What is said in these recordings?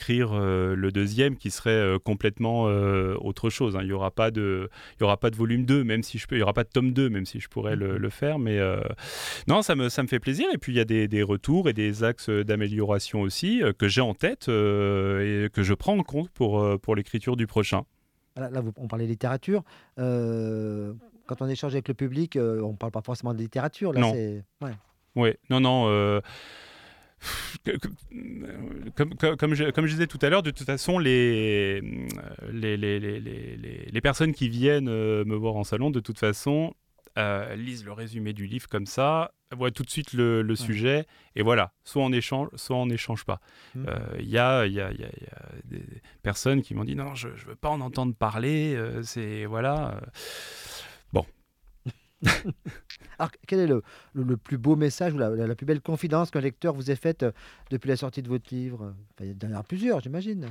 écrire le deuxième qui serait complètement autre chose. Hein. Il y aura pas de volume 2, même si il y aura pas de tome 2, même si je pourrais le faire. Mais non, ça me fait plaisir. Et puis il y a des retours et des axes d'amélioration aussi que j'ai en tête et que je prends en compte pour l'écriture du prochain. Là, on parlait littérature. Quand on échange avec le public, on ne parle pas forcément de littérature. Là, Non. c'est... Ouais. Ouais, non. Comme je disais tout à l'heure, de toute façon, les personnes qui viennent me voir en salon, de toute façon, lisent le résumé du livre comme ça, voient tout de suite le sujet, et voilà, soit on n'échange pas. Il y a des personnes qui m'ont dit non, je ne veux pas en entendre parler, c'est voilà. Bon. Alors, quel est le plus beau message ou la plus belle confidence qu'un lecteur vous ait faite depuis la sortie de votre livre? Enfin, il y en a plusieurs, j'imagine.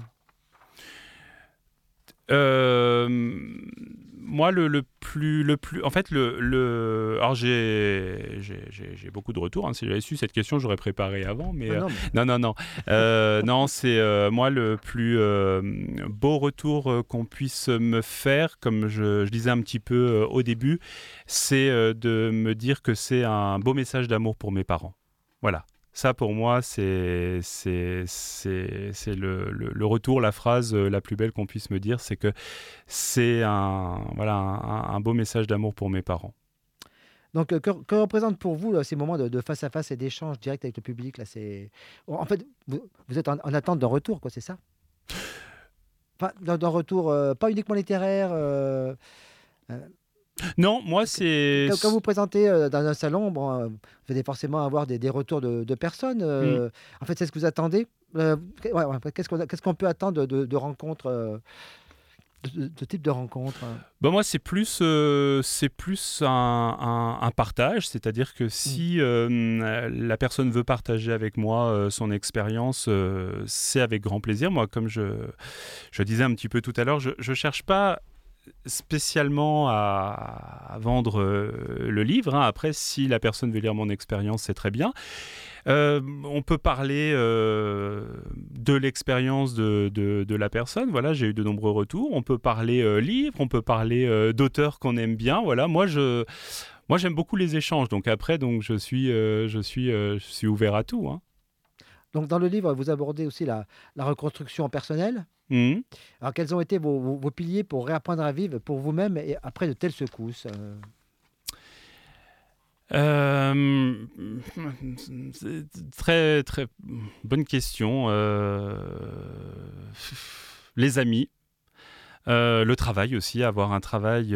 Moi, le plus, en fait, alors j'ai beaucoup de retours. Hein. Si j'avais su cette question, j'aurais préparé avant. Mais non. Non, c'est moi le plus beau retour qu'on puisse me faire, comme je disais un petit peu au début, c'est de me dire que c'est un beau message d'amour pour mes parents. Voilà. Ça, pour moi, c'est le retour, la phrase la plus belle qu'on puisse me dire, c'est que c'est un beau message d'amour pour mes parents. Donc, que représentent pour vous là, ces moments de face à face et d'échange direct avec le public là, En fait, vous êtes en attente d'un retour, quoi, c'est ça? Enfin, d'un retour, pas uniquement littéraire. Non, moi, c'est... Quand vous présentez dans un salon, bon, vous allez forcément avoir des retours de personnes. En fait, c'est ce que vous attendez. Qu'est-ce qu'on peut attendre de rencontres, de type de rencontres? Ben moi, c'est plus un partage, c'est-à-dire que si la personne veut partager avec moi son expérience, c'est avec grand plaisir. Moi, comme je disais un petit peu tout à l'heure, je ne cherche pas spécialement à vendre le livre. Hein. Après, si la personne veut lire mon expérience, c'est très bien. On peut parler de l'expérience de la personne. Voilà, j'ai eu de nombreux retours. On peut parler livre, on peut parler d'auteurs qu'on aime bien. Voilà, moi, j'aime beaucoup les échanges. Donc après, je suis ouvert à tout. Hein. Donc, dans le livre, vous abordez aussi la reconstruction personnelle. Mmh. Alors, quels ont été vos piliers pour réapprendre à vivre pour vous-même et après de telles secousses? C'est très très bonne question. Les amis, le travail aussi, avoir un travail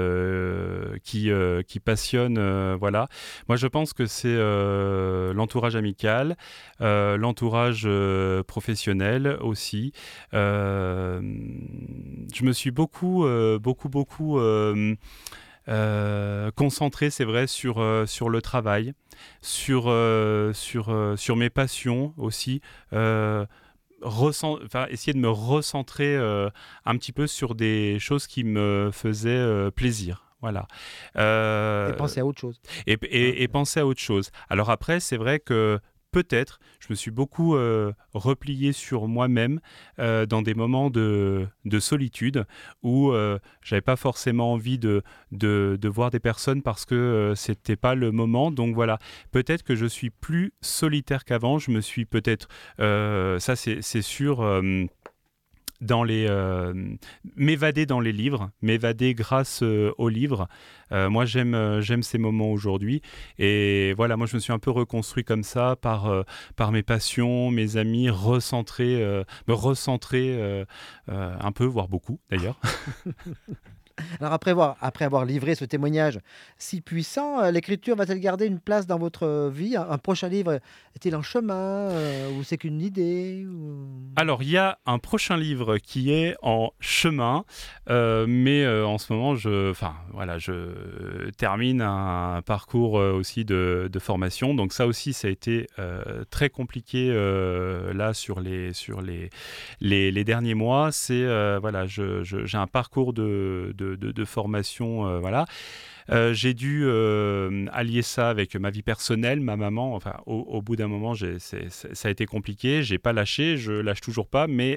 qui passionne. Voilà. Moi, je pense que c'est l'entourage amical, l'entourage professionnel aussi. Je me suis beaucoup concentré, c'est vrai, sur le travail, sur mes passions aussi. Essayer de me recentrer un petit peu sur des choses qui me faisaient plaisir. Voilà. Et penser à autre chose. Et penser à autre chose. Alors après, c'est vrai que peut-être, je me suis beaucoup replié sur moi-même dans des moments de solitude où j'avais pas forcément envie de voir des personnes parce que c'était pas le moment. Donc voilà, peut-être que je suis plus solitaire qu'avant. Je me suis peut-être, ça c'est sûr, m'évader dans les livres, m'évader grâce aux livres. Moi, j'aime ces moments aujourd'hui. Et voilà, moi, je me suis un peu reconstruit comme ça par mes passions, mes amis, me recentrer un peu, voire beaucoup d'ailleurs. Alors, après avoir livré ce témoignage si puissant, l'écriture va-t-elle garder une place dans votre vie? Un prochain livre est-il en chemin, ou c'est qu'une idée Alors, il y a un prochain livre qui est en chemin, mais en ce moment, je termine un parcours aussi de formation. Donc ça aussi, ça a été très compliqué là sur les derniers mois. C'est j'ai un parcours de formation, voilà. J'ai dû allier ça avec ma vie personnelle, ma maman. Enfin, au bout d'un moment, ça a été compliqué. J'ai pas lâché, je lâche toujours pas, mais